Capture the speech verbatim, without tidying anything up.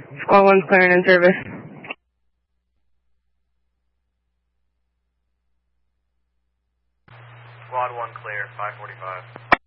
Squad one's clearing in service. Squad one clear, five forty-five.